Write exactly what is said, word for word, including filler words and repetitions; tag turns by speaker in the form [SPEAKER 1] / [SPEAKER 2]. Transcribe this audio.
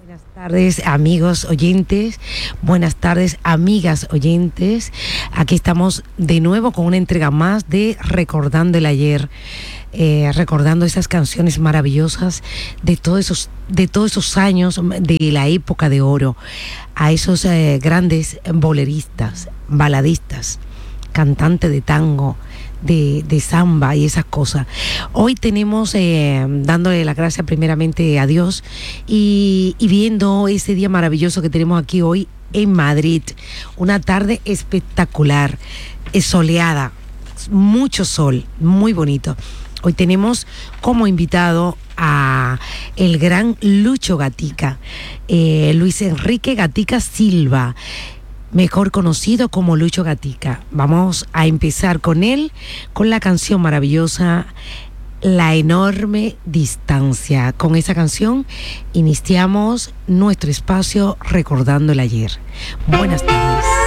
[SPEAKER 1] Buenas tardes, amigos oyentes. Buenas tardes, amigas oyentes. Aquí estamos de nuevo con una entrega más de Recordando el Ayer. Eh, recordando esas canciones maravillosas de todos esos, de todos esos años de la época de oro, a esos eh, grandes boleristas, baladistas, cantantes de tango, de, de samba y esas cosas. Hoy tenemos, eh, dándole las gracias primeramente a Dios y, y viendo ese día maravilloso que tenemos aquí hoy en Madrid, una tarde espectacular, eh, soleada, mucho sol, muy bonito. Hoy tenemos como invitado a el gran Lucho Gatica, eh, Luis Enrique Gatica Silva, mejor conocido como Lucho Gatica. Vamos a empezar con él, con la canción maravillosa La Enorme Distancia. Con esa canción iniciamos nuestro espacio Recordando el Ayer. Buenas tardes.